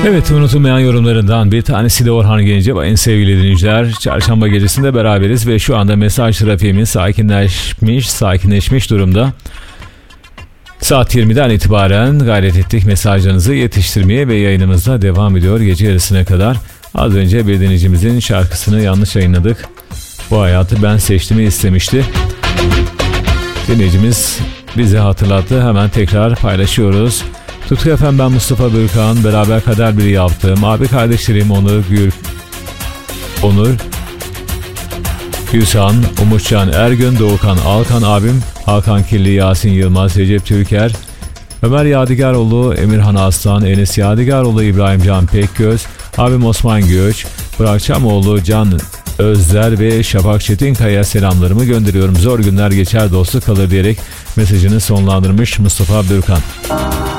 Evet, unutulmayan yorumlarından bir tanesi de Orhan Gencebay. En sevgili dinleyiciler, çarşamba gecesinde beraberiz ve şu anda mesaj trafiğimiz sakinleşmiş durumda. Saat 20'den itibaren gayret ettik mesajlarınızı yetiştirmeye ve yayınımızda devam ediyor gece yarısına kadar. Az önce bir dinleyicimizin şarkısını yanlış yayınladık. Bu hayatı ben seçtiğimi istemişti. Dinleyicimiz bize hatırlattı, hemen tekrar paylaşıyoruz. Tutku FM, ben Mustafa Bürkan, beraber kader biri yaptım. Abi kardeşlerim Onur, Gülsan, Umutcan Ergün, Doğukan Alkan, abim Hakan Kirli, Yasin Yılmaz, Recep Türker, Ömer Yadigaroğlu, Emirhan Aslan, Enes Yadigaroğlu, İbrahim Can Pekgöz, abim Osman Göç, Burak Çamoğlu, Can Özler ve Şafak Çetinkaya selamlarımı gönderiyorum. Zor günler geçer, dostluk kalır diyerek mesajını sonlandırmış Mustafa Bürkan.